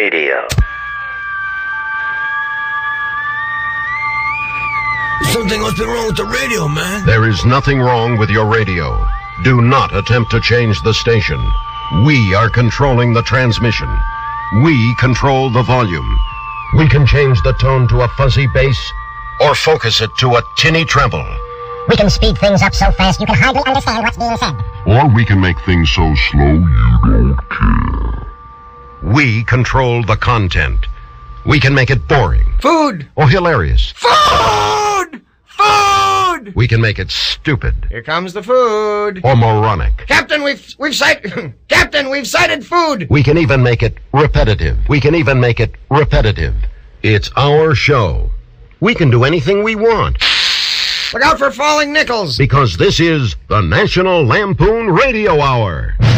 Radio. Something must be wrong with the radio, man. There is nothing wrong with your radio. Do not attempt to change the station. We are controlling the transmission. We control the volume. We can change the tone to a fuzzy bass or focus it to a tinny treble. We can speed things up so fast you can hardly understand what's being said. Or we can make things so slow you don't care. We control the content. We can make it boring. Food! Or hilarious. Food! Food! We can make it stupid. Here comes the food. Or moronic. Captain, we've sighted... Captain, we've sighted food! We can even make it repetitive. It's our show. We can do anything we want. Look out for falling nickels. Because this is the National Lampoon Radio Hour.